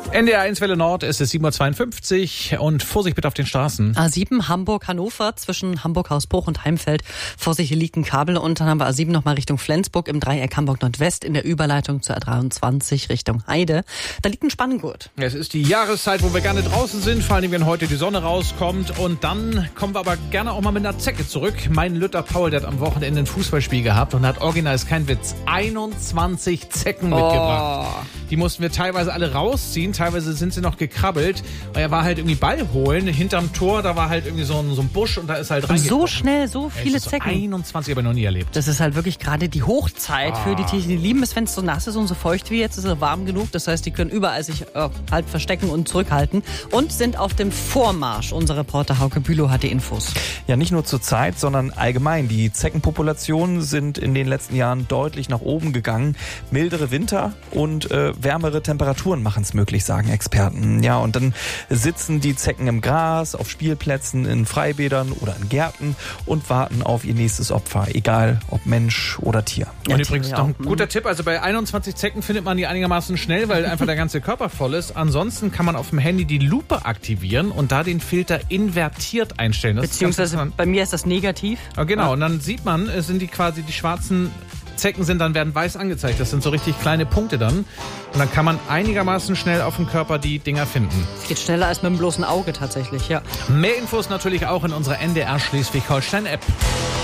NDR 1 Welle Nord, es ist 7.52 Uhr und Vorsicht bitte auf den Straßen. A7 Hamburg-Hannover zwischen Hamburg-Hausbruch und Heimfeld. Vorsicht, hier liegt ein Kabel und dann haben wir A7 nochmal Richtung Flensburg im Dreieck Hamburg-Nordwest in der Überleitung zur A23 Richtung Heide. Da liegt ein Spanngurt. Es ist die Jahreszeit, wo wir gerne draußen sind, vor allem wenn heute die Sonne rauskommt. Und dann kommen wir aber gerne auch mal mit einer Zecke zurück. Mein Lütter Paul, der hat am Wochenende ein Fußballspiel gehabt und hat original, ist kein Witz, 21 Zecken mitgebracht. Die mussten wir teilweise alle rausziehen, teilweise sind sie noch gekrabbelt. Weil er war halt irgendwie Ball holen, hinterm Tor, da war halt irgendwie so ein Busch und da ist halt reingekommen. So schnell, so viele Zecken. 21 habe ich noch nie erlebt. Das ist halt wirklich gerade die Hochzeit für die Tiere. Die lieben es, wenn es so nass ist und so feucht wie jetzt, ist es warm genug. Das heißt, die können überall sich halt verstecken und zurückhalten und sind auf dem Vormarsch. Unser Reporter Hauke Bülow hat die Infos. Ja, nicht nur zur Zeit, sondern allgemein. Die Zeckenpopulationen sind in den letzten Jahren deutlich nach oben gegangen. Mildere Winter und wärmere Temperaturen machen es möglich, sagen Experten. Ja, und dann sitzen die Zecken im Gras, auf Spielplätzen, in Freibädern oder in Gärten und warten auf ihr nächstes Opfer, egal ob Mensch oder Tier. Und übrigens noch ein guter Tipp, also bei 21 Zecken findet man die einigermaßen schnell, weil einfach der ganze Körper voll ist. Ansonsten kann man auf dem Handy die Lupe aktivieren und da den Filter invertiert einstellen. Beziehungsweise bei mir ist das negativ. Oh, genau, und dann sieht man, es sind die quasi die schwarzen Zecken werden weiß angezeigt. Das sind so richtig kleine Punkte dann. Und dann kann man einigermaßen schnell auf dem Körper die Dinger finden. Geht schneller als mit dem bloßen Auge tatsächlich, ja. Mehr Infos natürlich auch in unserer NDR Schleswig-Holstein-App.